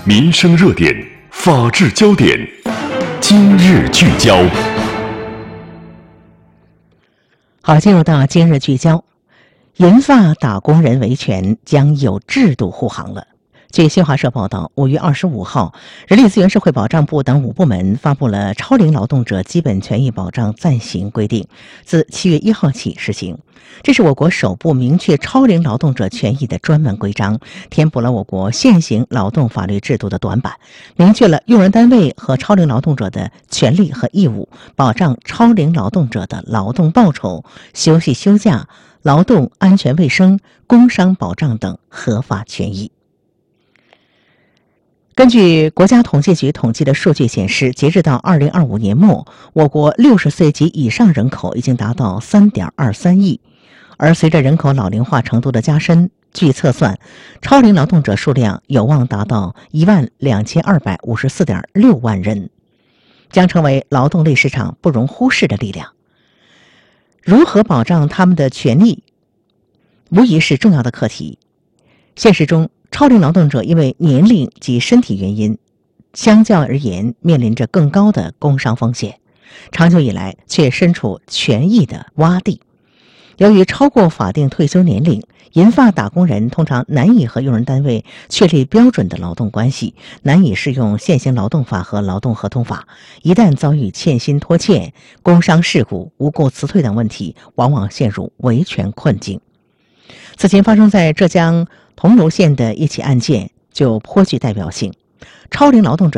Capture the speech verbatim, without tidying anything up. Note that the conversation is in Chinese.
民生热点，法治焦点，今日聚焦。 好，进入到今日聚焦，银发打工人维权将有制度护航了。据新华社报道，五月二十五号，人力资源社会保障部等五部门发布了《超龄劳动者基本权益保障暂行规定》，自七月一号起施行。这是我国首部明确超龄劳动者权益的专门规章，填补了我国现行劳动法律制度的短板，明确了用人单位和超龄劳动者的权利和义务，保障超龄劳动者的劳动报酬、休息休假、劳动安全卫生、工伤保障等合法权益。根据国家统计局统计的数据显示，截至到二零二五年末，我国六十岁及以上人口已经达到 三点二三亿。而随着人口老龄化程度的加深，据测算，超龄劳动者数量有望达到一万两千二百五十四点六万人，将成为劳动力市场不容忽视的力量。如何保障他们的权利，无疑是重要的课题。现实中，超龄劳动者因为年龄及身体原因，相较而言面临着更高的工伤风险，长久以来却身处权益的洼地。由于超过法定退休年龄，银发打工人通常难以和用人单位确立标准的劳动关系，难以适用现行劳动法和劳动合同法，一旦遭遇欠薪拖欠、工伤事故、无故辞退等问题，往往陷入维权困境。此前发生在浙江桐庐县的一起案件就颇具代表性，超龄劳动者